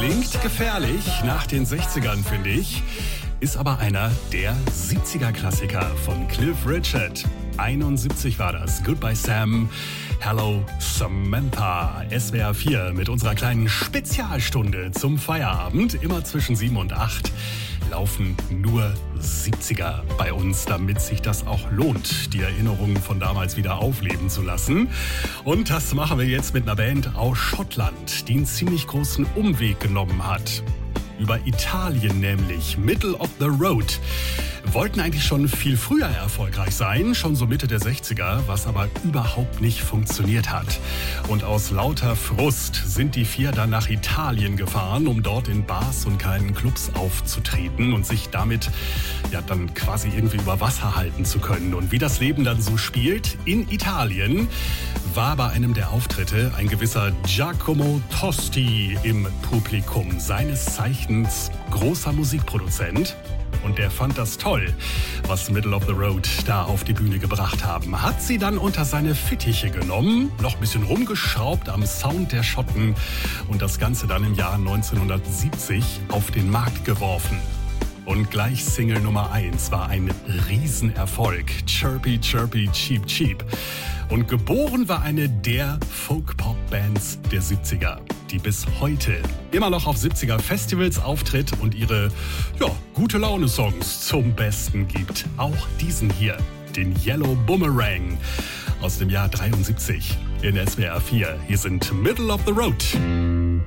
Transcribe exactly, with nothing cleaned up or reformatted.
Klingt gefährlich nach den sechzigern, finde ich. Ist aber einer der siebziger-Klassiker von Cliff Richard. einundsiebzig war das. Goodbye Sam, Hello Samantha. S W R vier mit unserer kleinen Spezialstunde zum Feierabend. Immer zwischen sieben und acht laufen nur siebziger bei uns, damit sich das auch lohnt, die Erinnerungen von damals wieder aufleben zu lassen. Und das machen wir jetzt mit einer Band aus Schottland, die einen ziemlich großen Umweg genommen hat. Über Italien nämlich, Middle of the Road. Wollten eigentlich schon viel früher erfolgreich sein, schon so Mitte der sechziger, was aber überhaupt nicht funktioniert hat. Und aus lauter Frust sind die vier dann nach Italien gefahren, um dort in Bars und kleinen Clubs aufzutreten und sich damit ja dann quasi irgendwie über Wasser halten zu können. Und wie das Leben dann so spielt, in Italien war bei einem der Auftritte ein gewisser Giacomo Tosti im Publikum, seines Zeichens großer Musikproduzent. Und der fand das toll, was Middle of the Road da auf die Bühne gebracht haben. Hat sie dann unter seine Fittiche genommen, noch ein bisschen rumgeschraubt am Sound der Schotten und das Ganze dann im Jahr neunzehnhundertsiebzig auf den Markt geworfen. Und gleich Single Nummer eins war ein Riesenerfolg. Chirpy, Chirpy, Cheep, Cheep. Und geboren war eine der Folk-Pop-Bands der siebziger, die bis heute immer noch auf siebziger-Festivals auftritt und ihre ja, Gute-Laune-Songs zum Besten gibt. Auch diesen hier, den Yellow Boomerang aus dem Jahr dreiundsiebzig in S W R vier. Hier sind Middle of the Road.